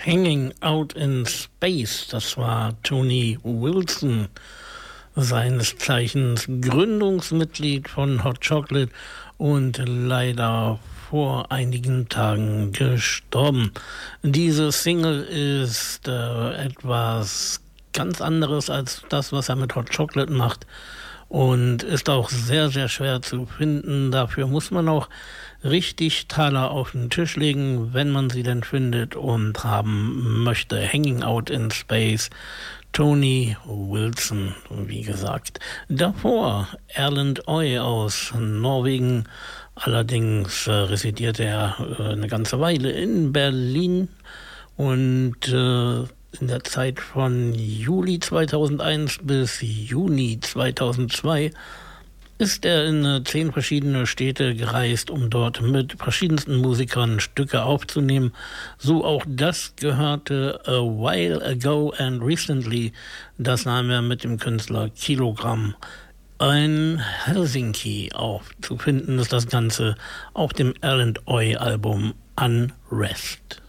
Hanging Out in Space, das war Tony Wilson, seines Zeichens Gründungsmitglied von Hot Chocolate und leider vor einigen Tagen gestorben. Diese Single ist etwas ganz anderes als das, was er mit Hot Chocolate macht und ist auch sehr, sehr schwer zu finden. Dafür muss man auch richtig Taler auf den Tisch legen, wenn man sie denn findet und haben möchte. Hanging Out in Space, Tony Wilson, wie gesagt. Davor Erlend Øye aus Norwegen. Allerdings residierte er eine ganze Weile in Berlin und in der Zeit von Juli 2001 bis Juni 2002 ist er in 10 verschiedene Städte gereist, um dort mit verschiedensten Musikern Stücke aufzunehmen. So auch das gehörte A While Ago and Recently. Das nahm er mit dem Künstler Kilogramm. In Helsinki aufzufinden ist das Ganze auf dem Erlend Øye Album Unrest.